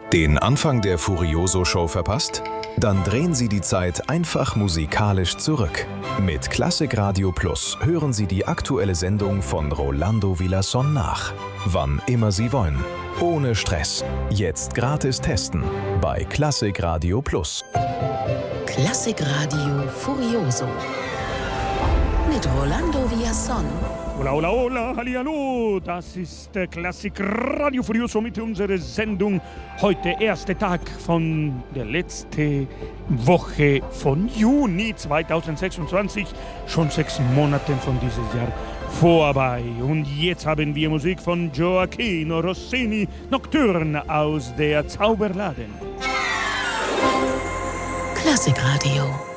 Den Anfang der Furioso-Show verpasst? Dann drehen Sie die Zeit einfach musikalisch zurück. Mit Klassikradio Plus hören Sie die aktuelle Sendung von Rolando Villazón nach. Wann immer Sie wollen. Ohne Stress. Jetzt gratis testen. Bei Klassikradio Plus. Klassikradio Furioso. Mit Rolando Villazón. Hola, hola, hola, hallihallo, das ist der Klassikradio Furioso mit unserer Sendung. Heute erster Tag von der letzten Woche von Juni 2026, schon 6 Monate von diesem Jahr vorbei. Und jetzt haben wir Musik von Gioachino Rossini, Nocturne aus der Zauberladen. Klassikradio.